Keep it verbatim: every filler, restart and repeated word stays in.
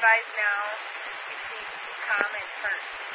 advised now, you please be calm and firm.